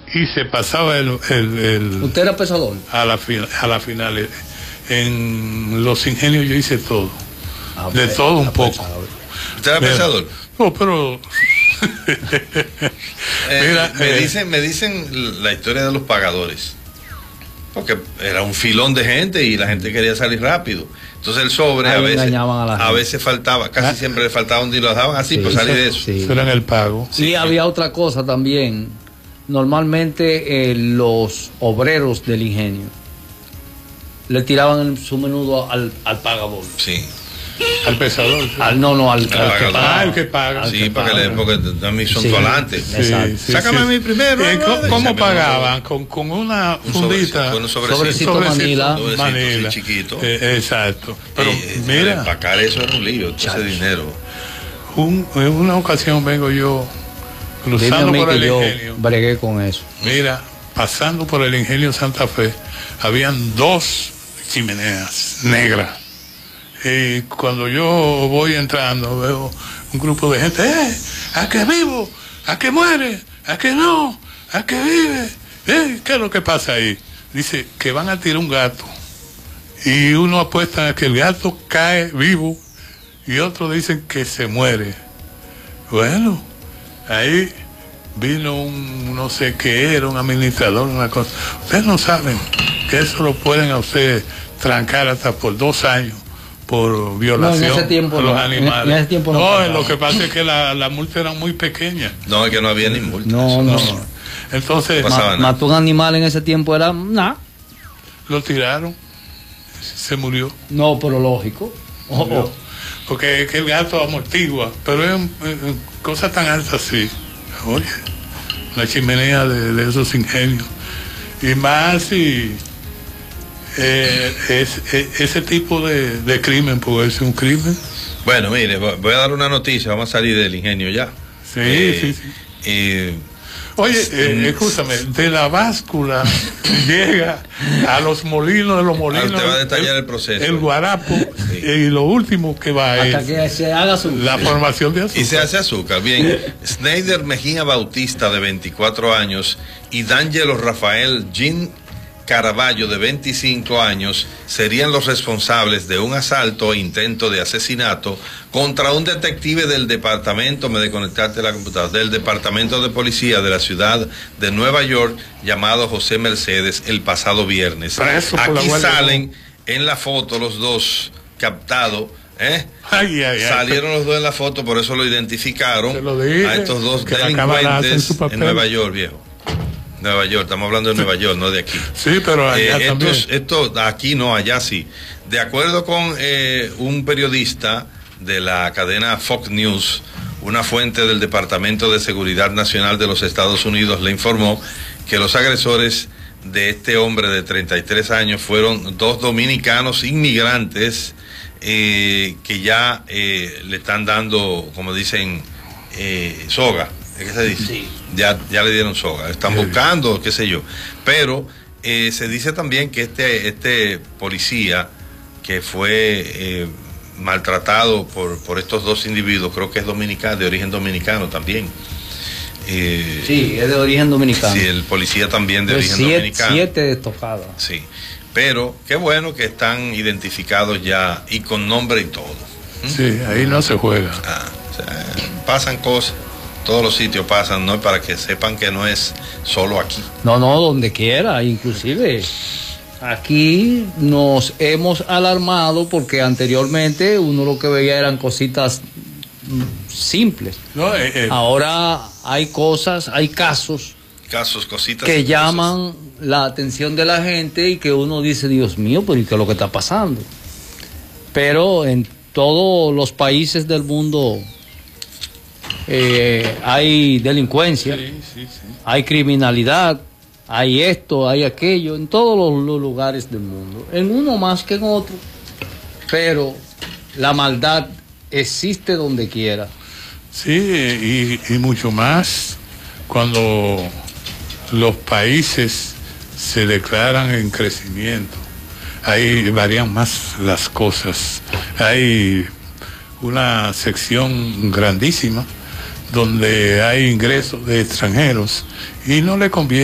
y se pasaba ¿Usted era pesador? a la final. En los ingenios yo hice todo, de todo un poco. ¿Usted era pesador? No, pero mira, me dicen la historia de los pagadores, porque era un filón de gente y la gente quería salir rápido. Entonces el sobre a veces faltaba, casi siempre le faltaba un dinero, lo daban así por salir de eso. Eso era en el pago. Sí, había otra cosa también. Normalmente los obreros del ingenio le tiraban su menudo al pagador. Sí. Al pesador. Sí. Al que paga. Sí, porque también son volantes. Sí, sácame a mí primero. ¿Cómo pagaban? Con una fundita. Con un sobrecito Manila. Manila. Chiquito. Exacto. Pero mira. Pagar eso era un lío, ese dinero. En una ocasión vengo yo cruzando por el ingenio. Bregué con eso. Mira, pasando por el ingenio Santa Fe, habían 2 chimeneas negras. Y cuando yo voy entrando, veo un grupo de gente, ¿a qué vivo? ¿A qué muere? ¿A qué no? ¿A qué vive? ¿Qué es lo que pasa ahí? Dice que van a tirar un gato. Y uno apuesta a que el gato cae vivo y otros dicen que se muere. Bueno, ahí vino un no sé qué era, un administrador, una cosa. Ustedes no saben que eso lo pueden a ustedes trancar hasta por 2 años por violación en ese tiempo de los animales. En ese tiempo no, lo que pasa es que la multa era muy pequeña. No, es que no había ni multa. No. Entonces mató un animal en ese tiempo, era nada. Lo tiraron, se murió. No, pero lógico. Porque es que el gato amortigua, pero es cosa tan alta así. Oye, la chimenea de esos ingenios. Y más si ese tipo de crimen puede ser un crimen. Bueno, mire, voy a dar una noticia, vamos a salir del ingenio ya. Sí. Oye, escúchame, de la báscula llega a los molinos de los molinos. Usted va a detallar el proceso. El guarapo, y lo último que va hasta es que se haga la formación de azúcar. Y se hace azúcar. Bien, Sneider Mejía Bautista, de 24 años, y D'Angelo Rafael Jean Caraballo, de 25 años, serían los responsables de un asalto e intento de asesinato contra un detective del departamento, del departamento de policía de la ciudad de Nueva York, llamado José Mercedes, el pasado viernes. Aquí salen en la foto los dos captados. Salieron los dos en la foto, por eso lo identificaron a estos dos delincuentes en Nueva York, viejo. Nueva York, estamos hablando de Nueva York, no de aquí. Sí, pero allá también. Esto aquí no, allá sí. De acuerdo con un periodista de la cadena Fox News, una fuente del Departamento de Seguridad Nacional de los Estados Unidos le informó que los agresores de este hombre de 33 años fueron 2 dominicanos inmigrantes que ya le están dando, como dicen, soga. ¿Qué se dice? Sí. Ya le dieron soga, están buscando, qué sé yo. Pero se dice también que este policía que fue maltratado por estos 2 individuos, creo que es dominicano, de origen dominicano también. Sí, es de origen dominicano. Sí, el policía también de origen dominicano. 7 estocadas. Sí, pero qué bueno que están identificados ya y con nombre y todo. Sí, ahí no se juega. O sea, pasan cosas. Todos los sitios pasan, ¿no? Para que sepan que no es solo aquí. No, donde quiera, inclusive. Aquí nos hemos alarmado porque anteriormente uno lo que veía eran cositas simples. Ahora hay cosas, hay casos, cositas que llaman la atención de la gente y que uno dice, Dios mío, pero ¿y qué es lo que está pasando? Pero en todos los países del mundo hay delincuencia, hay criminalidad, hay esto, hay aquello, en todos los lugares del mundo, en uno más que en otro, pero la maldad existe donde quiera. Sí, y mucho más cuando los países se declaran en crecimiento. Ahí varían más las cosas. Hay una sección grandísima donde hay ingresos de extranjeros y no le conviene